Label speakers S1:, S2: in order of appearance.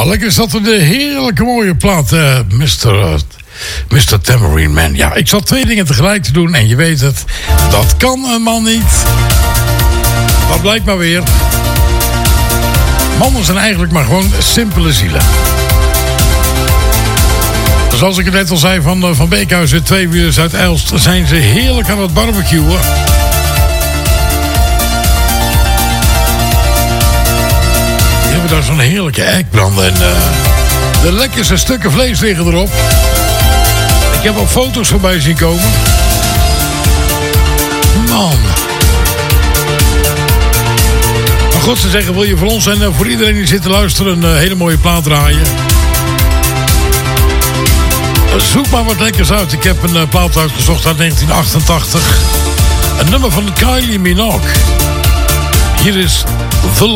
S1: Nou, lekker zat er de heerlijke mooie plaat, Mr. Tambourine Man. Ja, ik zat 2 dingen tegelijk te doen en je weet het, dat kan een man niet. Dat blijkt maar weer. Mannen zijn eigenlijk maar gewoon simpele zielen. Zoals ik het net al zei, van Beekhuizen, 2 wielers uit Elst, zijn ze heerlijk aan het barbecuen. Die hebben daar zo'n heerlijke eikbrand en de lekkerste stukken vlees liggen erop. Ik heb ook foto's voorbij zien komen. Man. Maar goed, ze zeggen, wil je voor ons en voor iedereen die zit te luisteren een hele mooie plaat draaien? Zoek maar wat lekkers uit. Ik heb een plaat uitgezocht uit 1988. Een nummer van Kylie Minogue. Hier is The